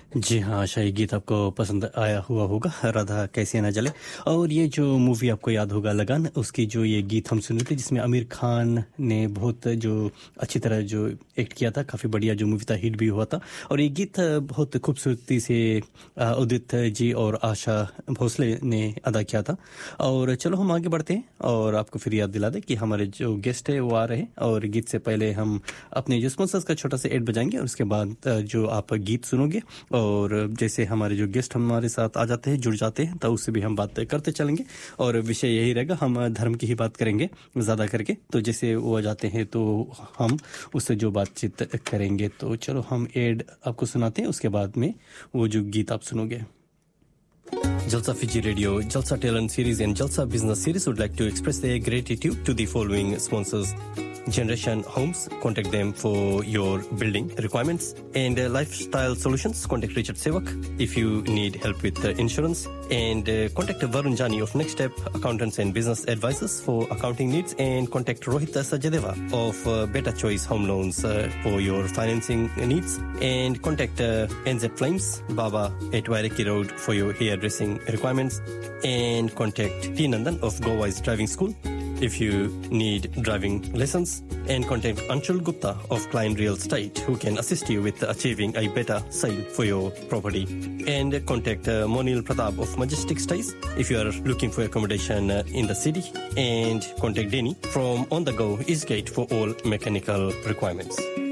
जी हाँ, आशा ये गीत आपको पसंद आया हुआ होगा, राधा कैसे ना जले। और ये जो मूवी आपको याद होगा लगान, उसकी जो ये गीत हम सुने थे जिसमें आमिर खान ने बहुत जो अच्छी तरह जो एक्ट किया था, काफ़ी बढ़िया जो मूवी था, हिट भी हुआ था। और ये गीत बहुत खूबसूरती से उदित जी और आशा भोसले ने अदा किया था। और चलो हम आगे बढ़ते हैं और आपको फिर याद दिला दें कि हमारे जो गेस्ट है वो आ रहे हैं। और गीत से पहले हम अपने जो स्पॉन्सर्स का छोटा सा एड बजाएंगे और उसके बाद जो आप गीत सुनोगे और जैसे हमारे जो गेस्ट हमारे साथ आ जाते हैं, जुड़ जाते हैं, तो उससे भी हम बात करते चलेंगे। और विषय यही रहेगा, हम धर्म की ही बात करेंगे ज़्यादा करके। तो जैसे वो आ जाते हैं तो हम उससे जो बातचीत करेंगे। तो चलो हम एड आपको सुनाते हैं, उसके बाद में वो जो गीत आप सुनोगे। Jalsa Fiji Radio, Jalsa Talent Series and Jalsa Business Series would like to express their gratitude to the following sponsors. Generation Homes, contact them for your building requirements. And Lifestyle Solutions, contact Richard Sevak if you need help with insurance. And contact Varun Jani of Next Step Accountants and Business Advisors for accounting needs. And contact Rohit Sajadeva of Better Choice Home Loans for your financing needs. And contact NZ Flames, Baba at Waireki Road for your hairdressing requirements. And contact T. Nandan of Go Wise Driving School if you need driving lessons. And contact Anshul Gupta of Klein Real Estate who can assist you with achieving a better sale for your property. And contact Monil Pratap of Majestic Stays if you are looking for accommodation in the city. And contact Denny from On The Go Eastgate for all mechanical requirements.